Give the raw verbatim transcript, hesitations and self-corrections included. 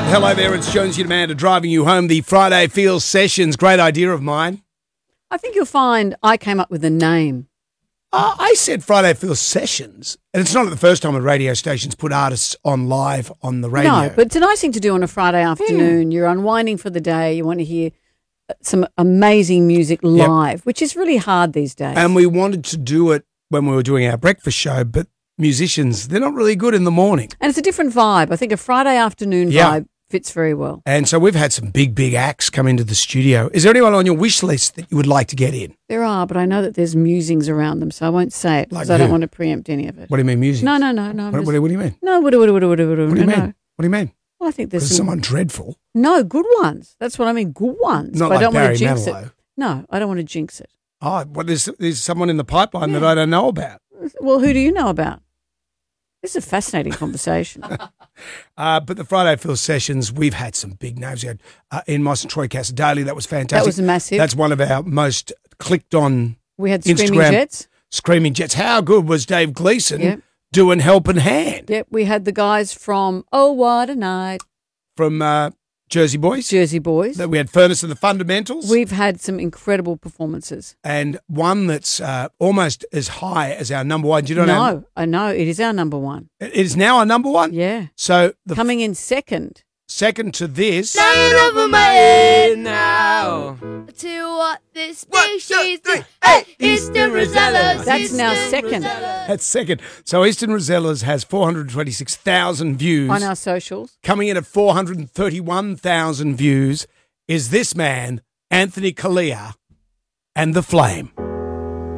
Hello there, it's Jonesy Amanda driving you home. The Friday Feels Sessions, great idea of mine. I think you'll find I came up with a name. Uh, I said Friday Feels Sessions, and it's not the first time a radio station's put artists on live on the radio. No, but it's a nice thing to do on a Friday afternoon. Mm. You're unwinding for the day. You want to hear some amazing music live, yep. which is really hard these days. And we wanted to do it when we were doing our breakfast show, but musicians, they're not really good in the morning. And it's a different vibe. I think a Friday afternoon yeah. vibe fits very well. And so we've had some big, big acts come into the studio. Is there anyone on your wish list that you would like to get in? There are, but I know that there's musings around them, so I won't say it because like I don't want to preempt any of it. What do you mean musings? No, no, no, no. What, just, what, what do you mean? No, what, what, what, what, what, what, what do you no, mean? No. What do you mean? Well, I think there's some, someone dreadful. No, good ones. That's what I mean, good ones. Not but like I don't Barry want to jinx Manilow. it. No, I don't want to jinx it. Oh, well, there's, there's someone in the pipeline yeah. that I don't know about. Well, who do you know about? This is a fascinating conversation. uh, but the Friday Feels Sessions, we've had some big names. We had uh, Ian Moss and Troy Cassar-Daley. That was fantastic. That was massive. That's one of our most clicked on We had Instagram. Screaming Jets. Screaming Jets. How good was Dave Gleason yep. doing Helping Hand? Yep, we had the guys from Oh What a Night. From uh, Jersey Boys. Jersey Boys. We had Furnace and the Fundamentals. We've had some incredible performances. And one that's uh, almost as high as our number one. Do you know No, our, I know. It is our number one. It is now our number one? Yeah. So the Coming in second. Second to this. None over my head now. To what this species do. Hey, Eastern Rosellas. That's now second. That's second. So Eastern Rosellas has four hundred twenty-six thousand views. On our socials. Coming in at four hundred thirty-one thousand views is this man, Anthony Callea, and The Flame.